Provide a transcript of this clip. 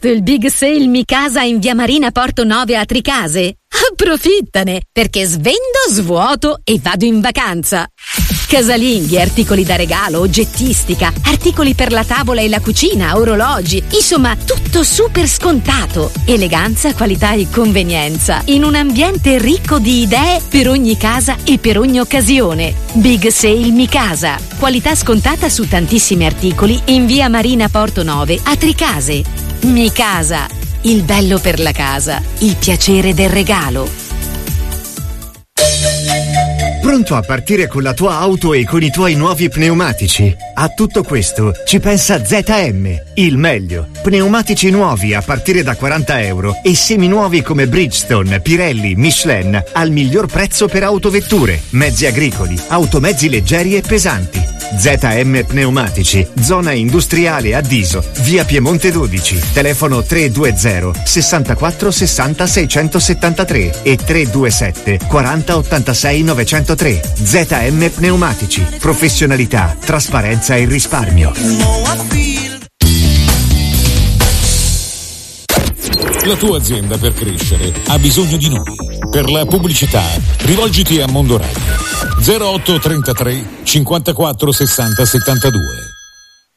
visto il Big Sale Mi Casa in via Marina Porto 9 a Tricase? Approfittane, perché svendo, svuoto e vado in vacanza. Casalinghi, articoli da regalo, oggettistica, articoli per la tavola e la cucina, orologi, insomma tutto super scontato. Eleganza, qualità e convenienza in un ambiente ricco di idee per ogni casa e per ogni occasione. Big Sale Mi Casa, qualità scontata su tantissimi articoli in via Marina Porto 9 a Tricase. Mi Casa, il bello per la casa, il piacere del regalo. Pronto a partire con la tua auto e con i tuoi nuovi pneumatici? A tutto questo ci pensa ZM, il meglio. Pneumatici nuovi a partire da €40 e seminuovi come Bridgestone, Pirelli, Michelin al miglior prezzo per autovetture, mezzi agricoli, automezzi leggeri e pesanti. ZM Pneumatici, zona industriale a Diso, via Piemonte 12, telefono 320 64 60 673 e 327 40 86 903. ZM Pneumatici, professionalità, trasparenza e risparmio. La tua azienda per crescere ha bisogno di noi. Per la pubblicità rivolgiti a Mondo Radio 0833 54 60 72.